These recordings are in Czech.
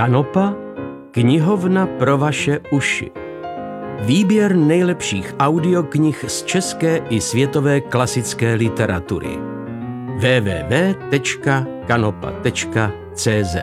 Kanopa, knihovna pro vaše uši. Výběr nejlepších audioknih z české i světové klasické literatury. www.kanopa.cz.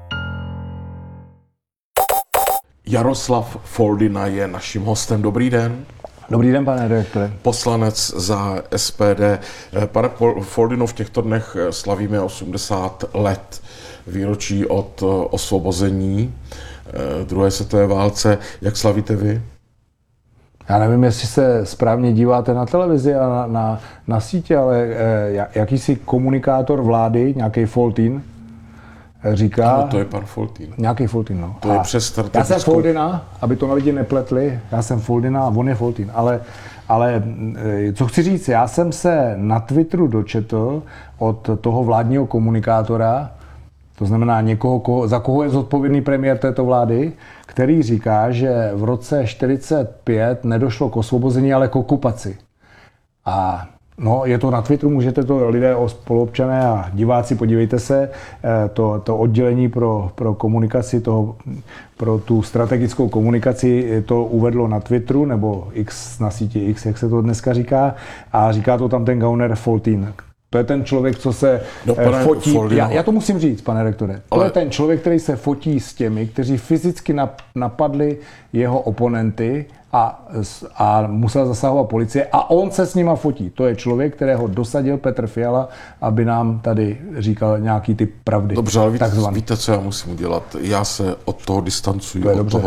Jaroslav Foldyna je naším hostem. Dobrý den. Dobrý den, pane redaktore. Poslanec za SPD. Pane Foldyno, v těchto dnech slavíme 80 let výročí od osvobození druhé světové válce. Jak slavíte vy? Já nevím, jestli se správně díváte na televizi a na sítě, ale jakýsi komunikátor vlády, nějaký Foltyn, říká... Ano, to je pan Foltyn. Nějaký Foltyn, no. To je přes strategickou... Já jsem Foldyna, aby to na lidi nepletli, já jsem Foldyna a on je Foltyn, ale co chci říct, já jsem se na Twitteru dočetl od toho vládního komunikátora, to znamená někoho, za koho je zodpovědný premiér této vlády, který říká, že v roce 1945 nedošlo k osvobození, ale k okupaci. A no, je to na Twitteru, můžete to lidé, spoluobčané a diváci, podívejte se, to oddělení pro komunikaci, pro tu strategickou komunikaci to uvedlo na Twitteru, nebo X na síti X, jak se to dneska říká, a říká to tam ten gauner Foltyn. To je ten člověk, co se fotí. Já to musím říct, pane rektore. To je ten člověk, který se fotí s těmi, kteří fyzicky napadli jeho oponenty a musela zasahovat policie a on se s nima fotí. To je člověk, kterého dosadil Petr Fiala, aby nám tady říkal nějaký typ pravdy. Dobře, ale víte, co já musím udělat? Já se od toho distancuji,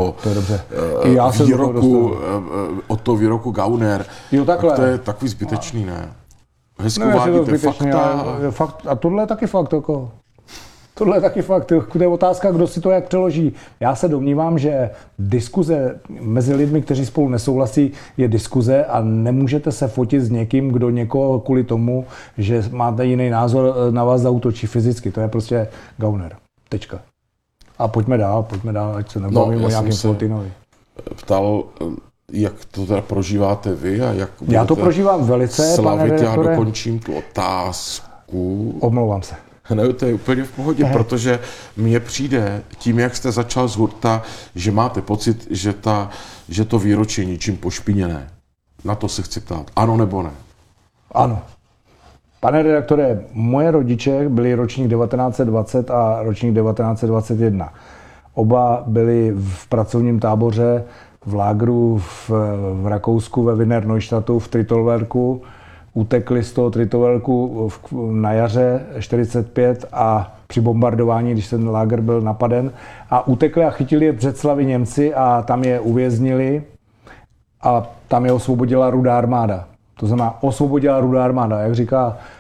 od toho výroku Gauner. Jo, takhle. Tak to je takový zbytečný, ne? Hezky uvádíte fakta. A tohle je taky fakt. Tohle je taky fakt. To je otázka, kdo si to jak přeloží. Já se domnívám, že diskuze mezi lidmi, kteří spolu nesouhlasí, je diskuze a nemůžete se fotit s někým, kdo někoho kvůli tomu, že máte jiný názor, na vás zaútočí fyzicky. To je prostě gauner. Tečka. A pojďme dál, ať se nebavíme o nějakým Foltynovi. Ptal, jak to teda prožíváte vy a jak já to prožívám velice, slavit, pane redaktore. Já dokončím tu otázku. Omlouvám se. Ne, to je úplně v pohodě, protože mně přijde tím, jak jste začal z hurta, že máte pocit, že to výročí je ničím pošpiněné. Na to se chci ptát. Ano nebo ne? Ano. Pane redaktore, moje rodiče byli ročník 1920 a ročník 1921. Oba byli v pracovním táboře v lágru v Rakousku ve Wiener Neustadtu v Tritovelku. Utekli z toho Tritovelku na jaře 45 a při bombardování, když ten lágr byl napaden, a utekli a chytili je v Břeclavi Němci a tam je uvěznili a tam je osvobodila Rudá armáda. To znamená, osvobodila Rudá armáda, jak říká